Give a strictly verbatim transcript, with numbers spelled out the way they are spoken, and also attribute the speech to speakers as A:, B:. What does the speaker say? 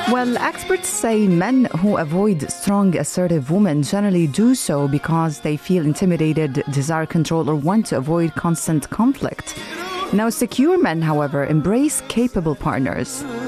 A: Well, experts say men who avoid strong, assertive women generally do so because they feel intimidated, desire control, or want to avoid constant conflict. Now, secure men, however, embrace capable partners.